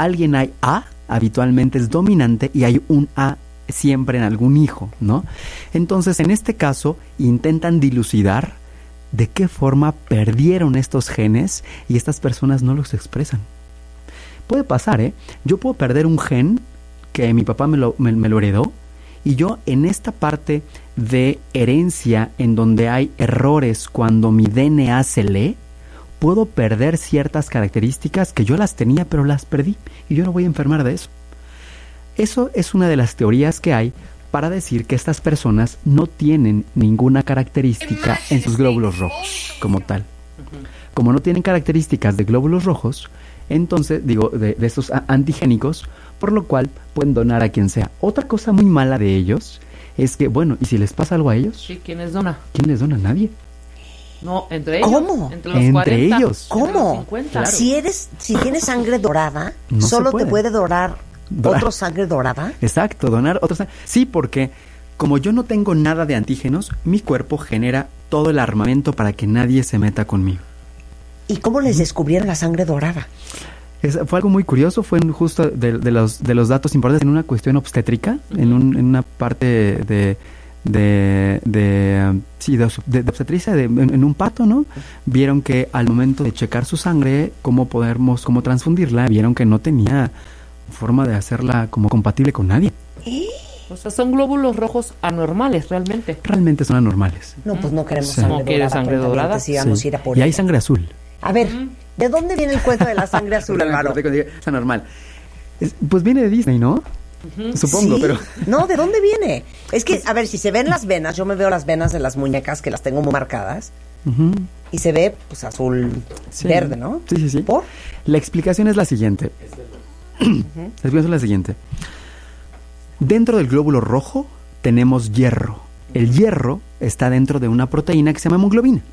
alguien hay A, habitualmente es dominante y hay un A siempre en algún hijo, ¿no? Entonces, en este caso, intentan dilucidar de qué forma perdieron estos genes y estas personas no los expresan. Puede pasar, ¿eh? Yo puedo perder un gen que mi papá me lo heredó, y yo en esta parte de herencia en donde hay errores cuando mi DNA se lee, puedo perder ciertas características que yo las tenía pero las perdí y yo no voy a enfermar de eso. Eso es una de las teorías que hay para decir que estas personas no tienen ninguna característica en sus glóbulos rojos como tal. Como no tienen características de glóbulos rojos, entonces, de estos antigénicos, por lo cual pueden donar a quien sea. Otra cosa muy mala de ellos es que, bueno, ¿y si les pasa algo a ellos? Sí, ¿quién les dona? ¿Quién les dona? Nadie. No, entre ellos. ¿Cómo? Entre los 40. Ellos. ¿Cómo? Entre los 50. Claro. Si tienes sangre dorada, no solo te puede donar otra sangre dorada. Exacto, donar otra sangre. Sí, porque como yo no tengo nada de antígenos, mi cuerpo genera todo el armamento para que nadie se meta conmigo. ¿Y cómo les descubrieron la sangre dorada? Fue algo muy curioso, fue justo de los datos importantes en una cuestión obstétrica, en una parte de obstetricia, en un parto, ¿no? Vieron que al momento de checar su sangre, cómo transfundirla, vieron que no tenía forma de hacerla como compatible con nadie. O sea, son glóbulos rojos anormales, realmente. Realmente son anormales. No, pues no queremos Sí. sangre ¿No dorada. quieres sangre dorada? Sí. Vamos a ir a por Y hay ella. sangre azul. A ver, ¿de dónde viene el cuento de la sangre azul, Álvaro? Es anormal. Pues viene de Disney, ¿no? Supongo, ¿Sí? pero... No, ¿de dónde viene? Es que, a ver, si se ven las venas, yo me veo las venas de las muñecas que las tengo muy marcadas, y se ve, pues, azul verde, ¿no? Sí. ¿Por? La explicación es la siguiente. La explicación es la siguiente. Dentro del glóbulo rojo tenemos hierro. El hierro está dentro de una proteína que se llama hemoglobina.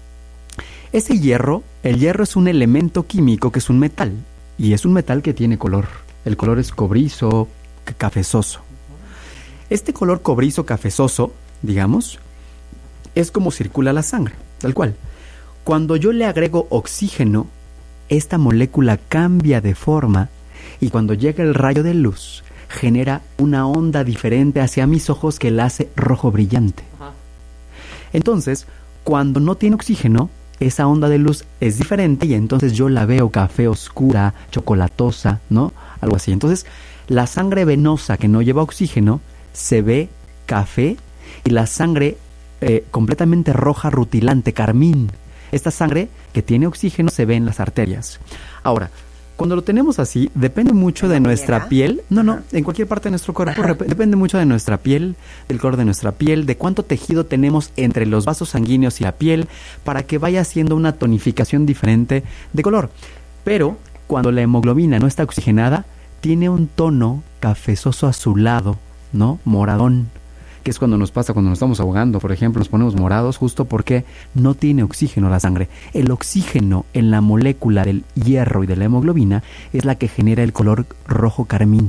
El hierro es un elemento químico que es un metal, y es un metal que tiene color. El color es cobrizo, cafezoso. Este color cobrizo, cafezoso, digamos, es como circula la sangre, tal cual. Cuando yo le agrego oxígeno, esta molécula cambia de forma, y cuando llega el rayo de luz, genera una onda diferente hacia mis ojos que la hace rojo brillante. Entonces, cuando no tiene oxígeno, esa onda de luz es diferente y entonces yo la veo café oscura, chocolatosa, ¿no? Algo así. Entonces, la sangre venosa que no lleva oxígeno se ve café, y la sangre completamente roja, rutilante, carmín. Esta sangre que tiene oxígeno se ve en las arterias. Ahora, cuando lo tenemos así, depende mucho de nuestra piel. No, en cualquier parte de nuestro cuerpo. Depende mucho de nuestra piel, del color de nuestra piel, de cuánto tejido tenemos entre los vasos sanguíneos y la piel, para que vaya haciendo una tonificación diferente de color. Pero cuando la hemoglobina no está oxigenada, tiene un tono cafezoso azulado, ¿no? Moradón, que es cuando nos pasa cuando nos estamos ahogando, por ejemplo, nos ponemos morados justo porque no tiene oxígeno la sangre. El oxígeno en la molécula del hierro y de la hemoglobina es la que genera el color rojo carmín.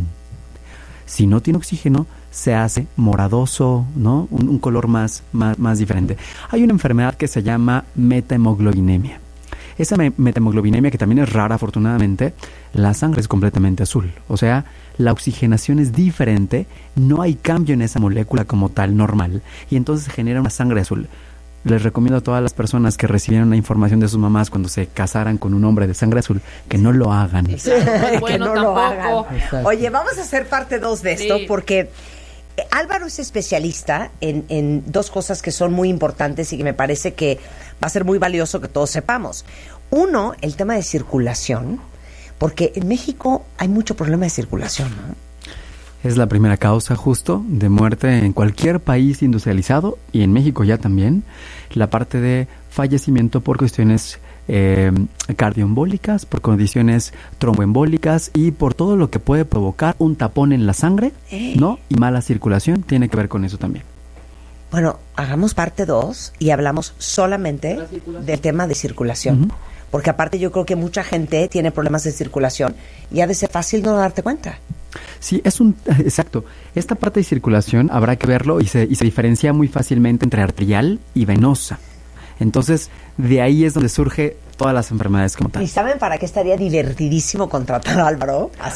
Si no tiene oxígeno, se hace moradoso, ¿no? Un color más diferente. Hay una enfermedad que se llama metahemoglobinemia. Esa metahemoglobinemia, que también es rara afortunadamente, la sangre es completamente azul. O sea, la oxigenación es diferente, no hay cambio en esa molécula como tal, normal, y entonces se genera una sangre azul. Les recomiendo a todas las personas que recibieron la información de sus mamás cuando se casaran con un hombre de sangre azul, que no lo hagan. Sí, que no lo hagan. Oye, vamos a hacer parte 2 de esto, porque Álvaro es especialista en dos cosas que son muy importantes y que me parece que va a ser muy valioso que todos sepamos. Uno, el tema de circulación, porque en México hay mucho problema de circulación, ¿no? Es la primera causa justo de muerte en cualquier país industrializado, y en México ya también, la parte de fallecimiento por cuestiones cardioembólicas, por condiciones tromboembólicas y por todo lo que puede provocar un tapón en la sangre, ¿no? Y mala circulación tiene que ver con eso también. Bueno, hagamos parte 2 y hablamos solamente del tema de circulación. Porque aparte yo creo que mucha gente tiene problemas de circulación y ha de ser fácil no darte cuenta. Sí, exacto. Esta parte de circulación habrá que verlo y se diferencia muy fácilmente entre arterial y venosa. Entonces, de ahí es donde surge todas las enfermedades como tal. ¿Y saben para qué estaría divertidísimo contratar a Álvaro?